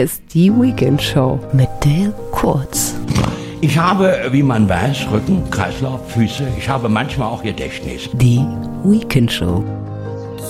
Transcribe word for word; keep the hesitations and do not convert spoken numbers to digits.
Hier ist die Weekend Show mit Dale Kurz. Ich habe, wie man weiß, Rücken, Kreislauf, Füße. Ich habe manchmal auch Gedächtnis. Die Weekend Show.